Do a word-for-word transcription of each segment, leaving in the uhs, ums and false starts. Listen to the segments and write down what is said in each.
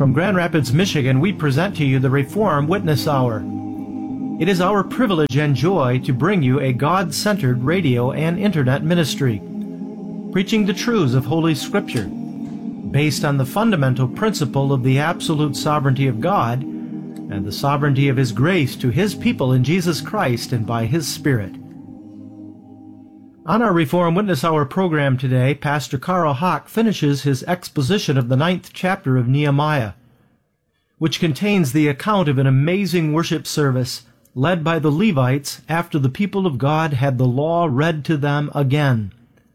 From Grand Rapids, Michigan, we present to you the Reformed Witness Hour. It is our privilege and joy to bring you a God-centered radio and internet ministry, preaching the truths of Holy Scripture, based on the fundamental principle of the absolute sovereignty of God and the sovereignty of His grace to His people in Jesus Christ and by His Spirit. On our Reformed Witness Hour program today, Pastor Carl Hawk finishes his exposition of the ninth chapter of Nehemiah, which contains the account of an amazing worship service led by the Levites after the people of God had the law read to them again.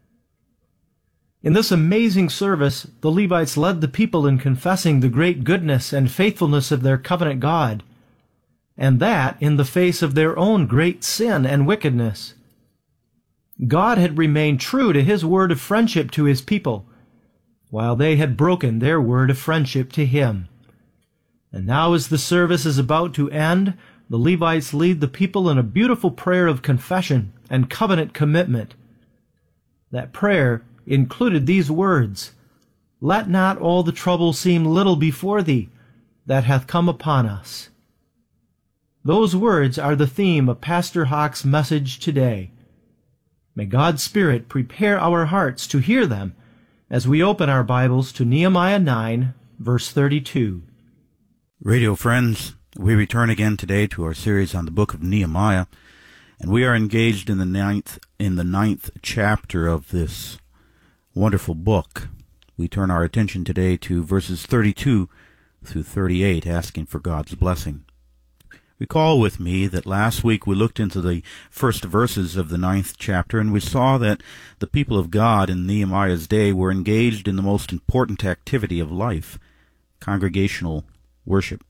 In this amazing service, the Levites led the people in confessing the great goodness and faithfulness of their covenant God, and that in the face of their own great sin and wickedness. God had remained true to His word of friendship to His people, while they had broken their word of friendship to Him. And now as the service is about to end, the Levites lead the people in a beautiful prayer of confession and covenant commitment. That prayer included these words, "Let not all the trouble seem little before Thee that hath come upon us." Those words are the theme of Pastor Hawk's message today. May God's Spirit prepare our hearts to hear them as we open our Bibles to Nehemiah nine, verse thirty-two. Radio friends, we return again today to our series on the book of Nehemiah, and we are engaged in the ninth in the ninth chapter of this wonderful book. We turn our attention today to verses thirty-two through thirty-eight, asking for God's blessing. Recall with me that last week we looked into the first verses of the ninth chapter, and we saw that the people of God in Nehemiah's day were engaged in the most important activity of life, congregational worship.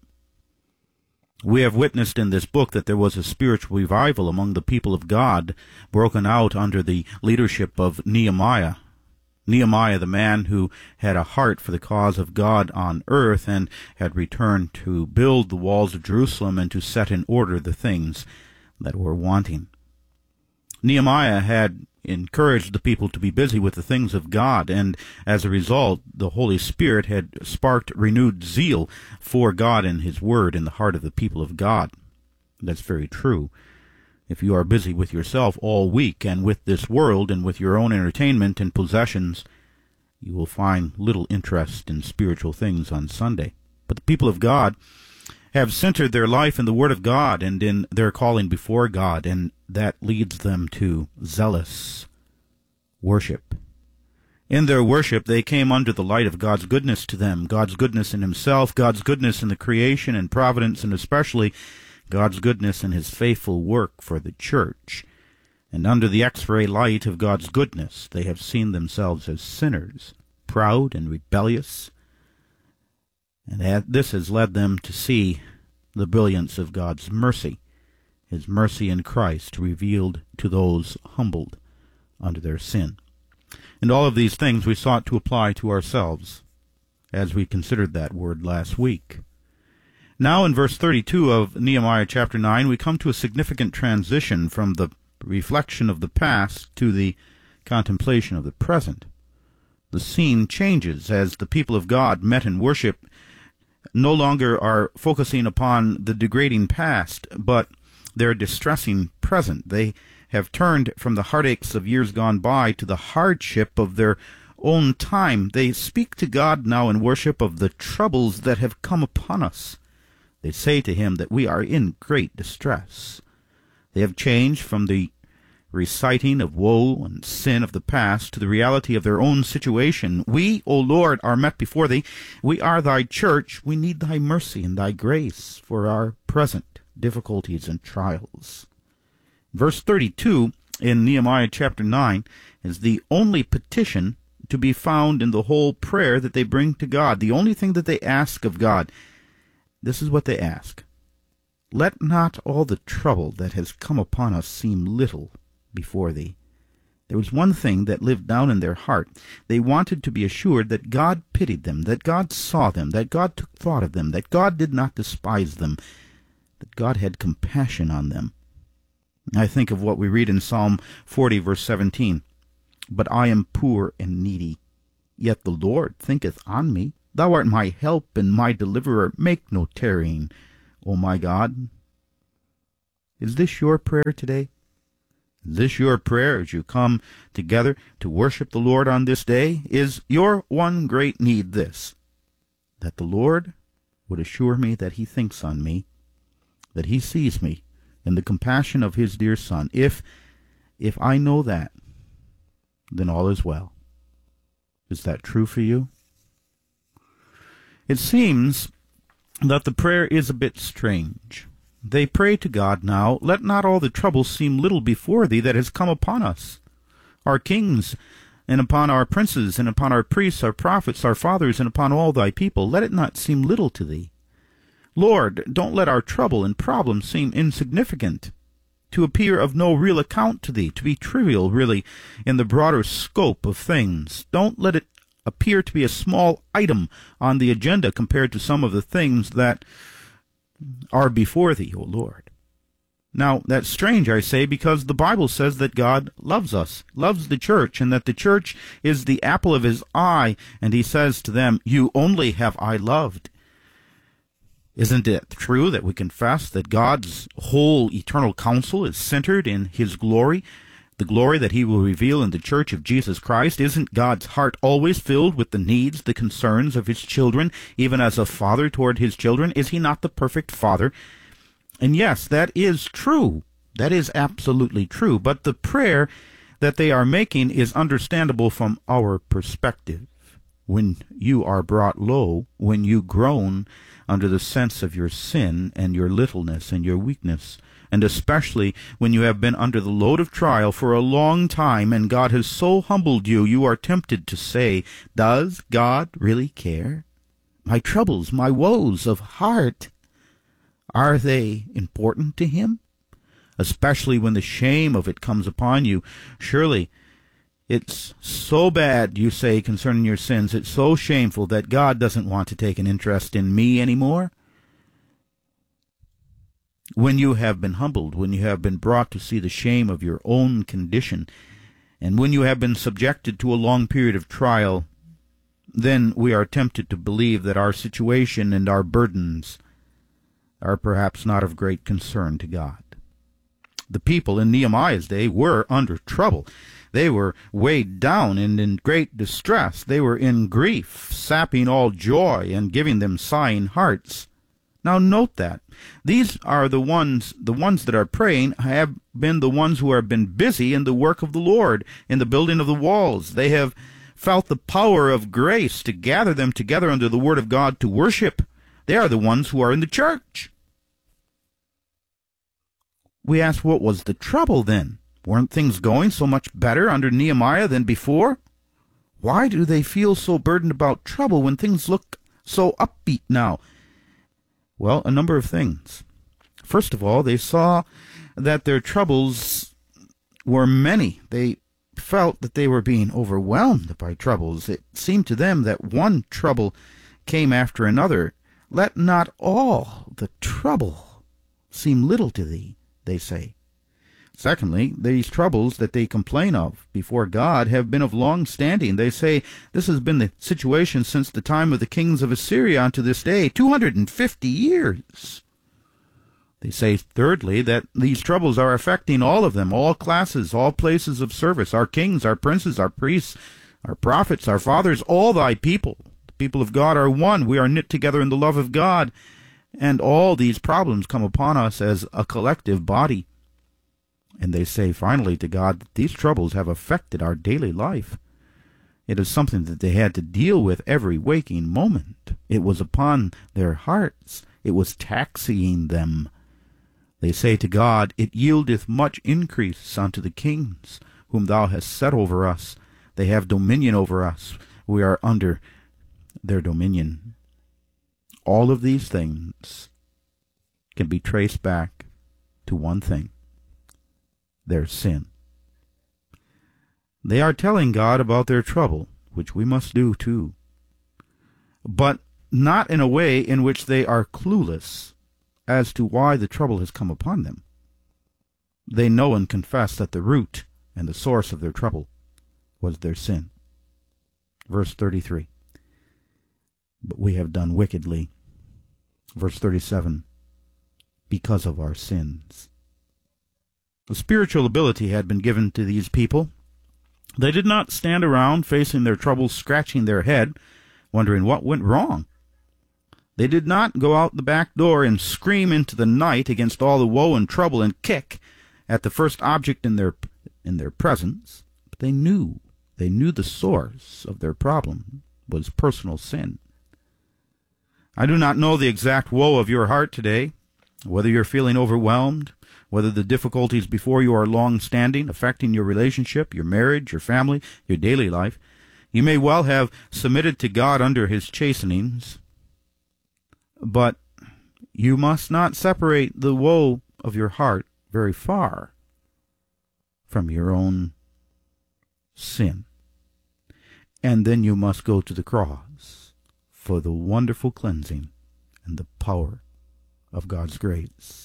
We have witnessed in this book that there was a spiritual revival among the people of God broken out under the leadership of Nehemiah. Nehemiah, the man who had a heart for the cause of God on earth and had returned to build the walls of Jerusalem and to set in order the things that were wanting. Nehemiah had encouraged the people to be busy with the things of God, and as a result, the Holy Spirit had sparked renewed zeal for God and His Word in the heart of the people of God. That's very true. If you are busy with yourself all week and with this world and with your own entertainment and possessions, you will find little interest in spiritual things on Sunday. But the people of God have centered their life in the Word of God and in their calling before God, and that leads them to zealous worship. In their worship, they came under the light of God's goodness to them, God's goodness in Himself, God's goodness in the creation and providence, and especially God's goodness in His faithful work for the church. And under the X-ray light of God's goodness, they have seen themselves as sinners, proud and rebellious. And that this has led them to see the brilliance of God's mercy, His mercy in Christ revealed to those humbled under their sin. And all of these things we sought to apply to ourselves as we considered that word last week. Now in verse thirty-two of Nehemiah chapter nine, we come to a significant transition from the reflection of the past to the contemplation of the present. The scene changes as the people of God met in worship no longer are focusing upon the degrading past, but their distressing present. They have turned from the heartaches of years gone by to the hardship of their own time. They speak to God now in worship of the troubles that have come upon us. They say to Him that we are in great distress. They have changed from the reciting of woe and sin of the past to the reality of their own situation. We, O Lord, are met before Thee. We are Thy church. We need Thy mercy and Thy grace for our present difficulties and trials. Verse thirty-two in Nehemiah chapter nine is the only petition to be found in the whole prayer that they bring to God, the only thing that they ask of God. This is what they ask. Let not all the trouble that has come upon us seem little before Thee. There was one thing that lived down in their heart. They wanted to be assured that God pitied them, that God saw them, that God took thought of them, that God did not despise them, that God had compassion on them. I think of what we read in Psalm forty, verse seventeen. But I am poor and needy, yet the Lord thinketh on me. Thou art my help and my deliverer. Make no tarrying, O my God. Is this your prayer today? Is this your prayer as you come together to worship the Lord on this day? Is your one great need this, that the Lord would assure me that he thinks on me, that he sees me in the compassion of his dear Son? If, if I know that, then all is well. Is that true for you? It seems that the prayer is a bit strange. They pray to God now, let not all the trouble seem little before thee that has come upon us, our kings, and upon our princes, and upon our priests, our prophets, our fathers, and upon all thy people. Let it not seem little to thee. Lord, don't let our trouble and problem seem insignificant, to appear of no real account to thee, to be trivial, really, in the broader scope of things. Don't let it appear to be a small item on the agenda compared to some of the things that are before thee, O Lord. Now, that's strange, I say, because the Bible says that God loves us, loves the church, and that the church is the apple of his eye, and he says to them, you only have I loved. Isn't it true that we confess that God's whole eternal counsel is centered in his glory, the glory that he will reveal in the church of Jesus Christ? Isn't God's heart always filled with the needs, the concerns of his children, even as a father toward his children? Is he not the perfect father? And yes, that is true. That is absolutely true. But the prayer that they are making is understandable from our perspective. When you are brought low, when you groan under the sense of your sin and your littleness and your weakness, and especially when you have been under the load of trial for a long time and God has so humbled you, you are tempted to say, does God really care? My troubles, my woes of heart, are they important to him? Especially when the shame of it comes upon you. Surely it's so bad, you say, concerning your sins, it's so shameful that God doesn't want to take an interest in me anymore. When you have been humbled, when you have been brought to see the shame of your own condition, and when you have been subjected to a long period of trial, then we are tempted to believe that our situation and our burdens are perhaps not of great concern to God. The people in Nehemiah's day were under trouble. They were weighed down and in great distress. They were in grief, sapping all joy and giving them sighing hearts. Now note that. These are the ones, the ones that are praying have been the ones who have been busy in the work of the Lord, in the building of the walls. They have felt the power of grace to gather them together under the word of God to worship. They are the ones who are in the church. We ask, what was the trouble then? Weren't things going so much better under Nehemiah than before? Why do they feel so burdened about trouble when things look so upbeat now? Well, a number of things. First of all, they saw that their troubles were many. They felt that they were being overwhelmed by troubles. It seemed to them that one trouble came after another. Let not all the trouble seem little to thee, they say. Secondly, these troubles that they complain of before God have been of long standing. They say this has been the situation since the time of the kings of Assyria unto this day, two hundred fifty years. They say, thirdly, that these troubles are affecting all of them, all classes, all places of service, our kings, our princes, our priests, our prophets, our fathers, all thy people. The people of God are one. We are knit together in the love of God. And all these problems come upon us as a collective body. And they say finally to God that these troubles have affected our daily life. It is something that they had to deal with every waking moment. It was upon their hearts. It was taxing them. They say to God, it yieldeth much increase unto the kings, whom thou hast set over us. They have dominion over us. We are under their dominion. All of these things can be traced back to one thing: their sin. They are telling God about their trouble, which we must do too, but not in a way in which they are clueless as to why the trouble has come upon them. They know and confess that the root and the source of their trouble was their sin. Verse thirty-three. but we have done wickedly. Verse thirty-seven, because of our sins. The spiritual ability had been given to these people. They did not stand around facing their troubles, scratching their head, wondering what went wrong. They did not go out the back door and scream into the night against all the woe and trouble and kick at the first object in their in their presence. But they knew, they knew the source of their problem was personal sin. I do not know the exact woe of your heart today, whether you're feeling overwhelmed, whether the difficulties before you are long-standing, affecting your relationship, your marriage, your family, your daily life. You may well have submitted to God under his chastenings, but you must not separate the woe of your heart very far from your own sin. And then you must go to the cross for the wonderful cleansing and the power of God's grace.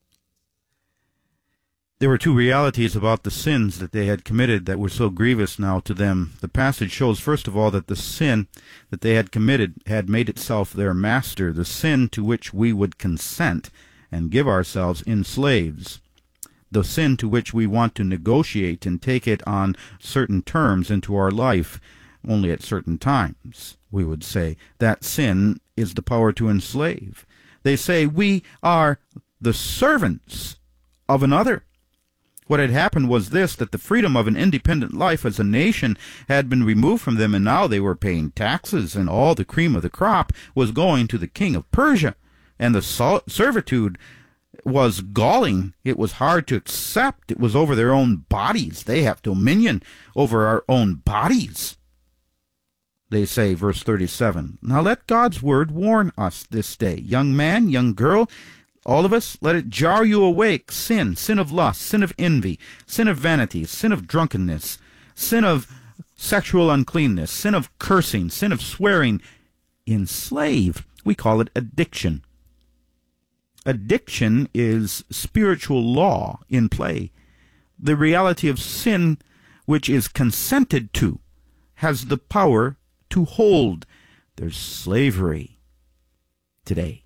There were two realities about the sins that they had committed that were so grievous now to them. The passage shows, first of all, that the sin that they had committed had made itself their master, the sin to which we would consent and give ourselves in slaves, the sin to which we want to negotiate and take it on certain terms into our life, only at certain times, we would say. That sin is the power to enslave. They say, we are the servants of another. What had happened was this, that the freedom of an independent life as a nation had been removed from them, and now they were paying taxes, and all the cream of the crop was going to the king of Persia. And the servitude was galling. It was hard to accept. It was over their own bodies. They have dominion over our own bodies. They say, verse thirty-seven, now let God's word warn us this day. Young man, young girl, all of us, let it jar you awake. Sin, sin of lust, sin of envy, sin of vanity, sin of drunkenness, sin of sexual uncleanness, sin of cursing, sin of swearing. Enslave. We call it addiction. Addiction is spiritual law in play. The reality of sin, which is consented to, has the power to hold. There's slavery today.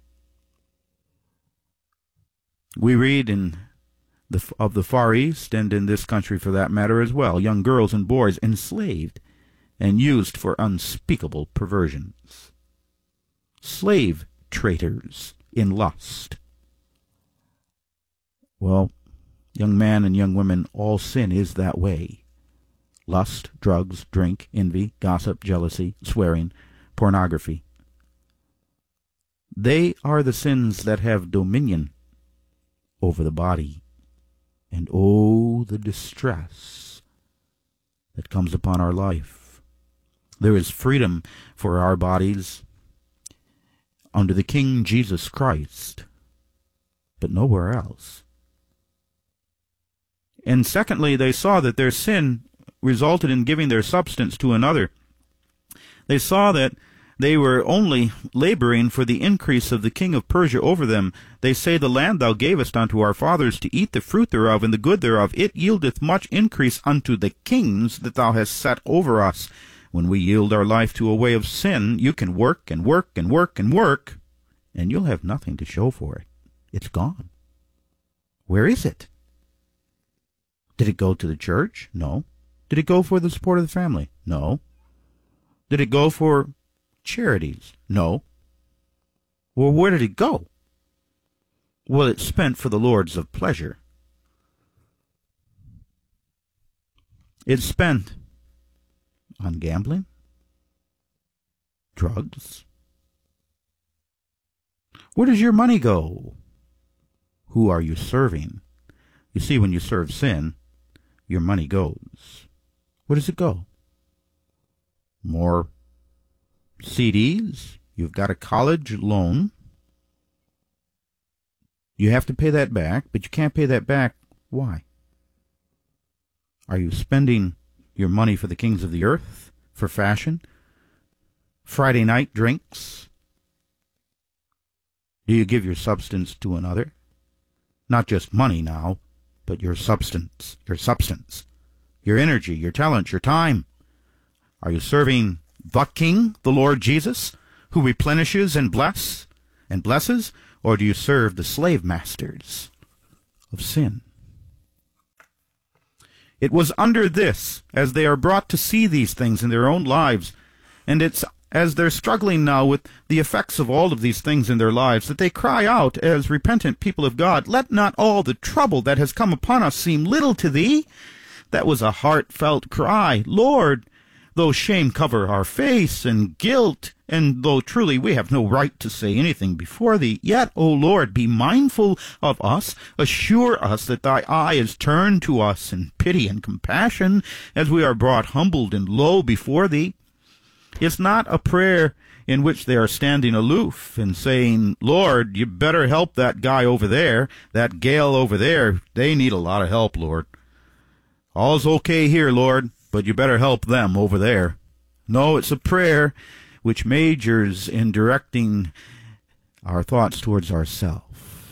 We read in the, of the Far East, and in this country for that matter as well, young girls and boys enslaved and used for unspeakable perversions. Slave traders in lust. Well, young man and young women, all sin is that way. Lust, drugs, drink, envy, gossip, jealousy, swearing, pornography. They are the sins that have dominion over the body. And oh, the distress that comes upon our life. There is freedom for our bodies under the King Jesus Christ, but nowhere else. And secondly, they saw that their sin resulted in giving their substance to another. They saw that they were only laboring for the increase of the king of Persia over them. They say, the land thou gavest unto our fathers to eat the fruit thereof and the good thereof, it yieldeth much increase unto the kings that thou hast set over us. When we yield our life to a way of sin, you can work and work and work and work, and you'll have nothing to show for it. It's gone. Where is it? Did it go to the church? No. Did it go for the support of the family? No. Did it go for charities? No. Well, where did it go? Well, it's spent for the lords of pleasure. It's spent on gambling, drugs. Where does your money go? Who are you serving? You see, when you serve sin, your money goes. Where does it go? More C Ds. You've got a college loan. You have to pay that back, but you can't pay that back. Why? Are you spending your money for the kings of the earth, for fashion, Friday night drinks? Do you give your substance to another? Not just money now, but your substance, your substance, your energy, your talent, your time. Are you serving the King, the Lord Jesus, who replenishes and bless and blesses, or do you serve the slave masters of sin? It was under this, as they are brought to see these things in their own lives, and it's as they're struggling now with the effects of all of these things in their lives, that they cry out as repentant people of God, "Let not all the trouble that has come upon us seem little to thee." That was a heartfelt cry. Lord, though shame cover our face and guilt, and though truly we have no right to say anything before thee, yet, O Lord, be mindful of us, assure us that thy eye is turned to us in pity and compassion, as we are brought humbled and low before thee. It's not a prayer in which they are standing aloof and saying, "Lord, you better help that guy over there, that gal over there. They need a lot of help, Lord. All's okay here, Lord, but you better help them over there." No, it's a prayer which majors in directing our thoughts towards ourselves.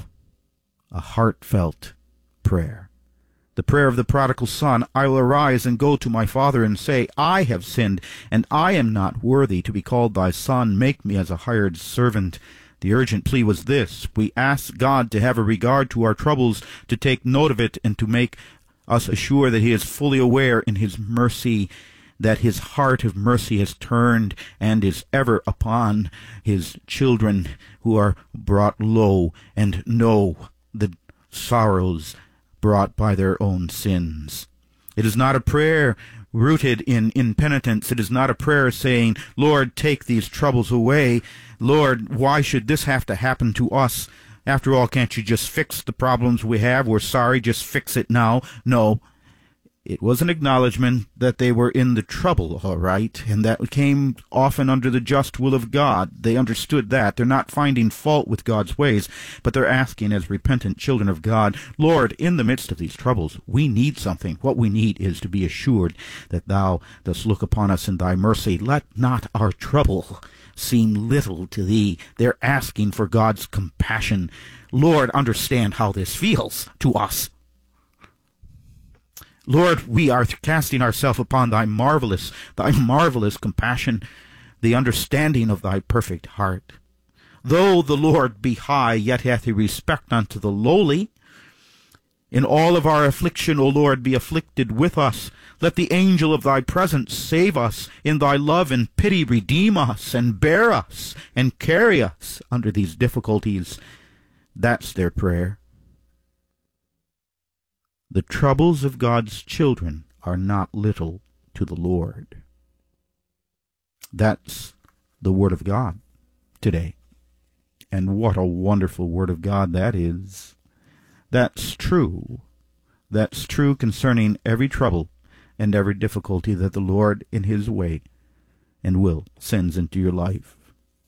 A heartfelt prayer. The prayer of the prodigal son, "I will arise and go to my father and say, I have sinned, and I am not worthy to be called thy son. Make me as a hired servant." The urgent plea was this: we ask God to have a regard to our troubles, to take note of it, and to make us assure that he is fully aware in his mercy, that his heart of mercy has turned and is ever upon his children who are brought low and know the sorrows brought by their own sins. It is not a prayer rooted in impenitence. It is not a prayer saying, "Lord, take these troubles away. Lord, why should this have to happen to us? After all, can't you just fix the problems we have? We're sorry, just fix it now." No. It was an acknowledgement that they were in the trouble, all right, and that came often under the just will of God. They understood that. They're not finding fault with God's ways, but they're asking as repentant children of God, "Lord, in the midst of these troubles, we need something. What we need is to be assured that thou dost look upon us in thy mercy. Let not our trouble seem little to thee." They're asking for God's compassion. Lord, understand how this feels to us. Lord, we are casting ourselves upon thy marvelous, thy marvelous compassion, the understanding of thy perfect heart. Though the Lord be high, yet hath he respect unto the lowly. In all of our affliction, O Lord, be afflicted with us. Let the angel of thy presence save us. In thy love and pity redeem us, and bear us, and carry us under these difficulties. That's their prayer. The troubles of God's children are not little to the Lord. That's the Word of God today. And what a wonderful Word of God that is. That's true. That's true concerning every trouble and every difficulty that the Lord in his way and will sends into your life.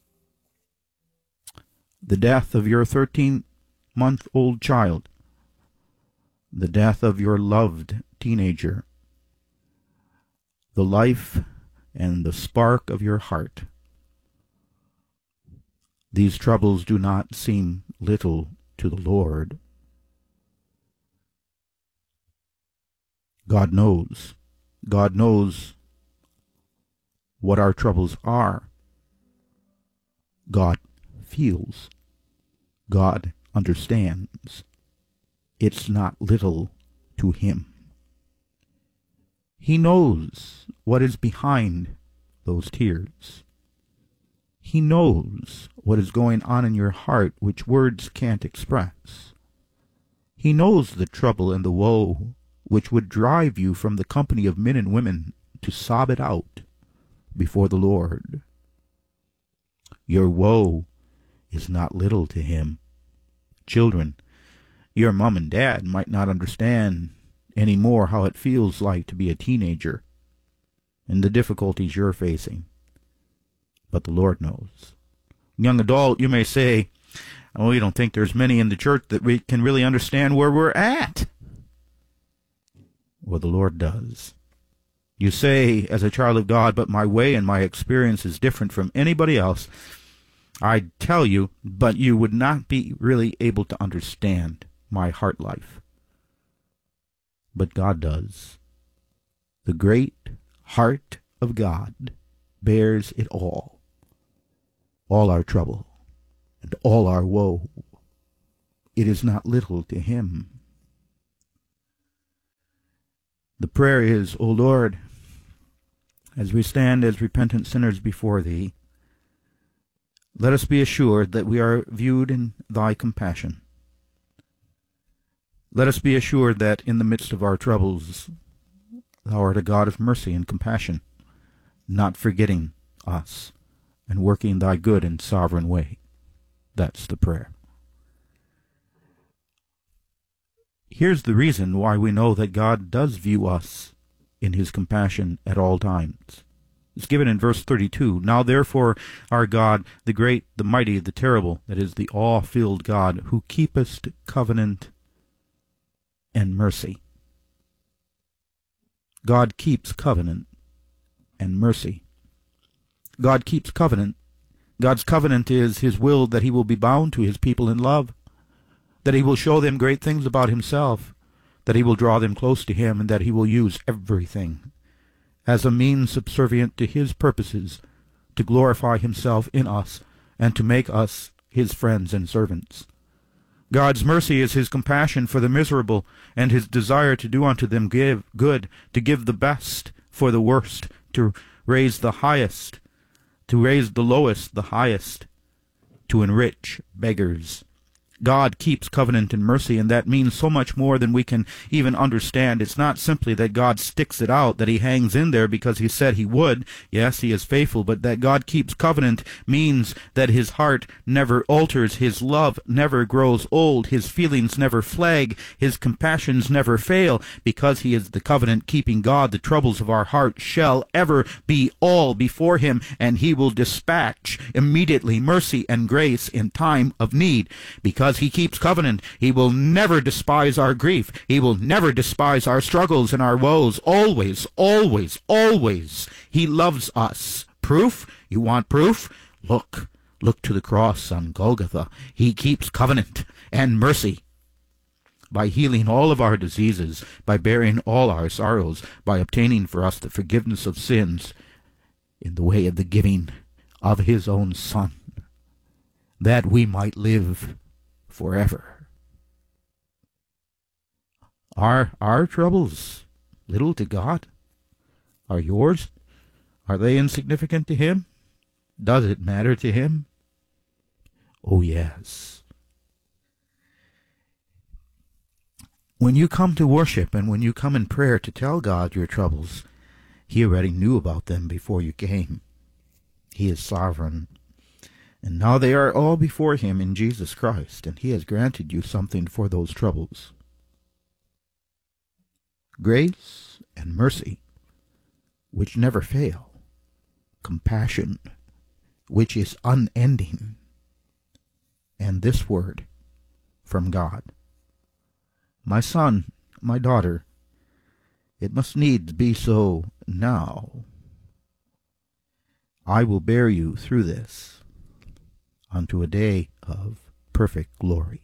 The death of your thirteen-month-old child, the death of your loved teenager, the life and the spark of your heart. These troubles do not seem little to the Lord. God knows. God knows what our troubles are. God feels. God understands. It's not little to him. He knows what is behind those tears. He knows what is going on in your heart which words can't express. He knows the trouble and the woe which would drive you from the company of men and women to sob it out before the Lord. Your woe is not little to him. Children, your mom and dad might not understand any more how it feels like to be a teenager and the difficulties you're facing, but the Lord knows. Young adult, you may say, "Oh, you don't think there's many in the church that we can really understand where we're at?" Well, the Lord does. You say, as a child of God, "But my way and my experience is different from anybody else." I tell you, but you would not be really able to understand my heart life. But God does. The great heart of God bears it all. all our trouble and all our woe. It is not little to him. The prayer is, O Lord, as we stand as repentant sinners before thee, let us be assured that we are viewed in thy compassion. Let us be assured that in the midst of our troubles, thou art a God of mercy and compassion, not forgetting us and working thy good and sovereign way. That's the prayer. Here's the reason why we know that God does view us in his compassion at all times. It's given in verse thirty-two. Now therefore, our God, the great, the mighty, the terrible, that is the awe-filled God, who keepest covenant and mercy. God keeps covenant and mercy. God keeps covenant. God's covenant is his will that he will be bound to his people in love, that he will show them great things about himself, that he will draw them close to him, and that he will use everything as a means subservient to his purposes to glorify himself in us and to make us his friends and servants. God's mercy is his compassion for the miserable and his desire to do unto them give good, to give the best for the worst, to raise the highest, to raise the lowest the highest, to enrich beggars. God keeps covenant and mercy, and that means so much more than we can even understand. It's not simply that God sticks it out, that he hangs in there because he said he would. Yes, he is faithful, but that God keeps covenant means that his heart never alters, his love never grows old, his feelings never flag, his compassions never fail. Because he is the covenant-keeping God, the troubles of our heart shall ever be all before him, and he will dispatch immediately mercy and grace in time of need. Because he keeps covenant, he will never despise our grief. He will never despise our struggles and our woes. Always, always, always, he loves us. Proof? You want proof? Look. Look to the cross on Golgotha. He keeps covenant and mercy. By healing all of our diseases, by bearing all our sorrows, by obtaining for us the forgiveness of sins in the way of the giving of his own Son, that we might live forever. Are our troubles little to God? Are yours? Are they insignificant to him? Does it matter to him? Oh, yes. When you come to worship and when you come in prayer to tell God your troubles, he already knew about them before you came. He is sovereign. And now they are all before him in Jesus Christ, and he has granted you something for those troubles. Grace and mercy, which never fail. Compassion, which is unending. And this word from God. My son, my daughter, it must needs be so now. I will bear you through this unto a day of perfect glory.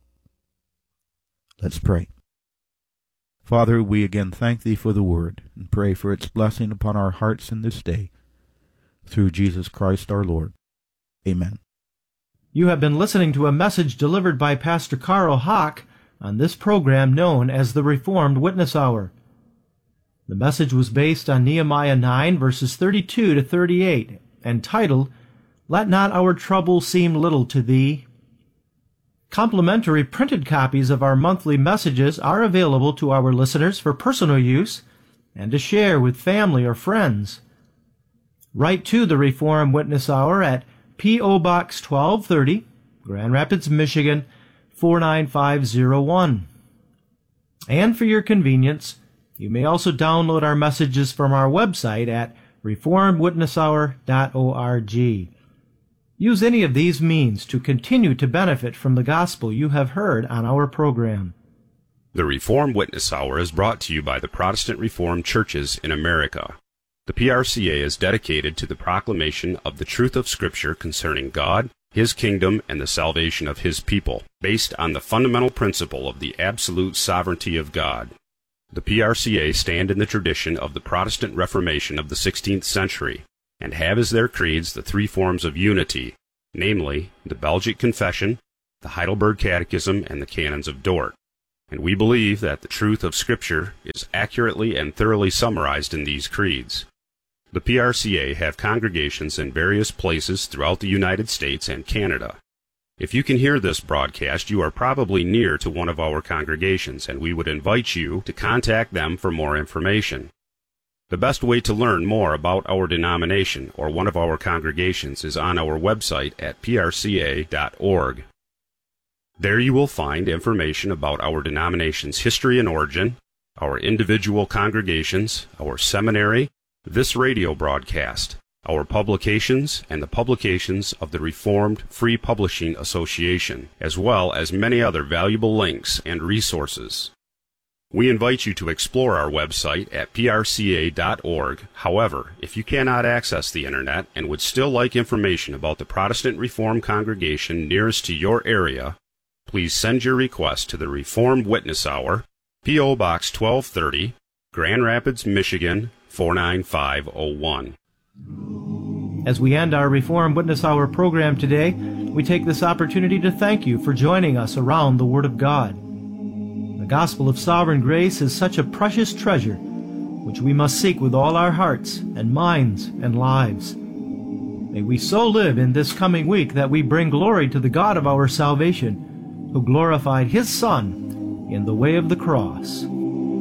Let's pray. Father, we again thank thee for the word and pray for its blessing upon our hearts in this day, through Jesus Christ our Lord. Amen. You have been listening to a message delivered by Pastor Carl Hawk on this program known as the Reformed Witness Hour. The message was based on Nehemiah nine, verses thirty-two to thirty-eight, and titled, Let Not Our Trouble Seem Little to Thee. Complimentary printed copies of our monthly messages are available to our listeners for personal use and to share with family or friends. Write to the Reformed Witness Hour at P O. Box twelve thirty, Grand Rapids, Michigan, four nine five zero one. And for your convenience, you may also download our messages from our website at reformed witness hour dot org. Use any of these means to continue to benefit from the gospel you have heard on our program. The Reformed Witness Hour is brought to you by the Protestant Reformed Churches in America. The P R C A is dedicated to the proclamation of the truth of Scripture concerning God, His kingdom, and the salvation of His people, based on the fundamental principle of the absolute sovereignty of God. The P R C A stand in the tradition of the Protestant Reformation of the sixteenth century, and have as their creeds the three forms of unity, namely the Belgic Confession, the Heidelberg Catechism, and the Canons of Dort. And we believe that the truth of Scripture is accurately and thoroughly summarized in these creeds. The P R C A have congregations in various places throughout the United States and Canada. If you can hear this broadcast, you are probably near to one of our congregations, and we would invite you to contact them for more information. The best way to learn more about our denomination or one of our congregations is on our website at p r c a dot org. There you will find information about our denomination's history and origin, our individual congregations, our seminary, this radio broadcast, our publications, and the publications of the Reformed Free Publishing Association, as well as many other valuable links and resources. We invite you to explore our website at p r c a dot org. However, if you cannot access the Internet and would still like information about the Protestant Reformed congregation nearest to your area, please send your request to the Reformed Witness Hour, P O Box twelve thirty, Grand Rapids, Michigan, four nine five oh one. As we end our Reformed Witness Hour program today, we take this opportunity to thank you for joining us around the Word of God. The gospel of sovereign grace is such a precious treasure, which we must seek with all our hearts and minds and lives. May we so live in this coming week that we bring glory to the God of our salvation, who glorified His Son in the way of the cross.